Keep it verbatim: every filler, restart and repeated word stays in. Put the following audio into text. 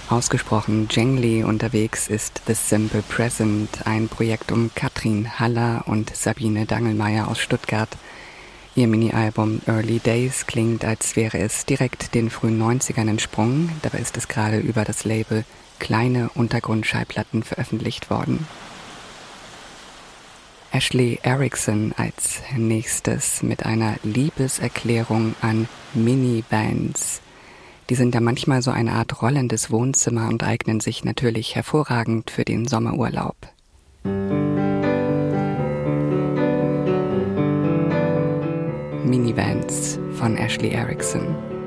Ausgesprochen jangly unterwegs ist The Simple Present, ein Projekt um Katrin Haller und Sabine Dangelmayr aus Stuttgart. Ihr Mini-Album Early Days klingt, als wäre es direkt den frühen neunzigern entsprungen. Dabei ist es gerade über das Label Kleine Untergrundschallplatten veröffentlicht worden. Ashley Erickson als nächstes mit einer Liebeserklärung an Minivans. Die sind ja manchmal so eine Art rollendes Wohnzimmer und eignen sich natürlich hervorragend für den Sommerurlaub. Minivans von Ashley Erickson.